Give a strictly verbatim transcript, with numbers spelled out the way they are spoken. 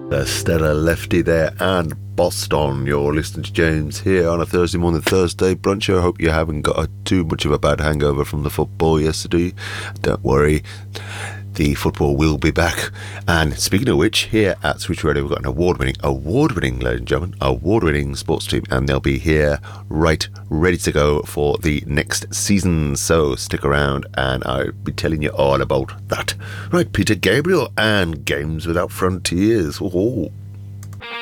The stellar lefty there and Boston. You're listening to James here on a Thursday morning, Thursday brunch. I hope you haven't got a, too much of a bad hangover from the football yesterday. Don't worry, the football will be back. And speaking of which, here at Switch Radio, we've got an award-winning, award-winning, ladies and gentlemen, award-winning sports team, and they'll be here right, ready to go for the next season. So stick around, and I'll be telling you all about that. Right, Peter Gabriel and Games Without Frontiers. Oh.